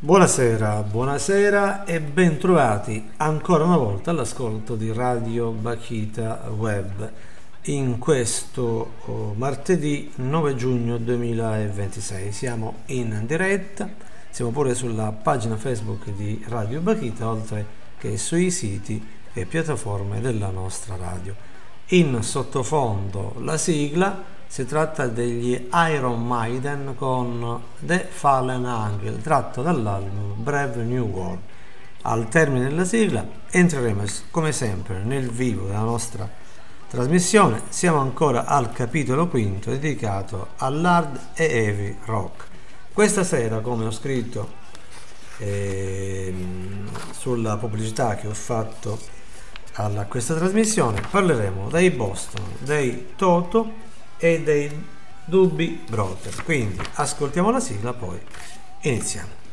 Buonasera e bentrovati ancora una volta all'ascolto di Radio Bakhita Web in questo martedì 9 giugno 2026. Siamo in diretta, siamo pure sulla pagina Facebook di Radio Bakhita, oltre che sui siti e piattaforme della nostra radio. In sottofondo la sigla. Si tratta degli Iron Maiden con The Fallen Angel, tratto dall'album Brave New World. Al termine della sigla entreremo come sempre nel vivo della nostra trasmissione. Siamo ancora al capitolo quinto dedicato all'hard e heavy rock. Questa sera, come ho scritto sulla pubblicità che ho fatto a questa trasmissione, parleremo dei Boston, dei Toto e dei Doobie Brothers. Quindi ascoltiamo la sigla, poi iniziamo.